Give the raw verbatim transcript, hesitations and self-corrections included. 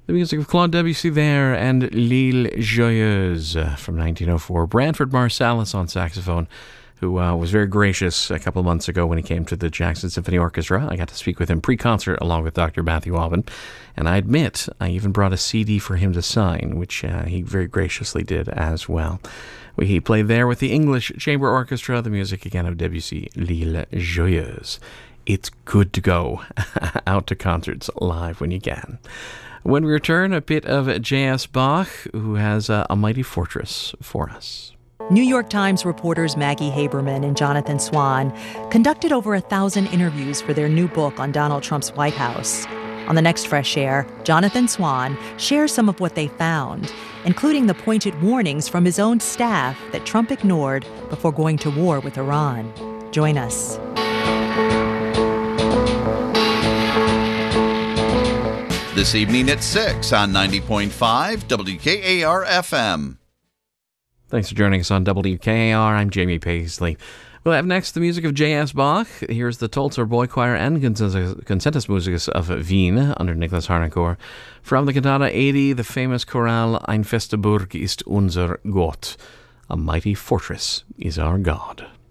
The music of Claude Debussy there and L'Île Joyeuse uh, from nineteen oh four. Branford Marsalis on saxophone, who uh, was very gracious a couple of months ago when he came to the Jackson Symphony Orchestra. I got to speak with him pre-concert along with Doctor Matthew Aubin, and I admit I even brought a C D for him to sign, which uh, he very graciously did as well. He played there with the English Chamber Orchestra, the music again of Debussy, L'Île Joyeuse. It's good to go out to concerts live when you can. When we return, a bit of J S. Bach, who has uh, A Mighty Fortress for us. New York Times reporters Maggie Haberman and Jonathan Swan conducted over a thousand interviews for their new book on Donald Trump's White House. On the next Fresh Air, Jonathan Swan shares some of what they found, including the pointed warnings from his own staff that Trump ignored before going to war with Iran. Join us. This evening at six on ninety point five W K A R F M. Thanks for joining us on W K A R. I'm Jamie Paisley. We'll have next the music of J S. Bach. Here's the Tolzer Boy Choir and Concertus Musicus of Wien under Nicholas Harnoncourt. From the Cantata eighty, the famous chorale Ein feste Burg ist unser Gott. A mighty fortress is our God.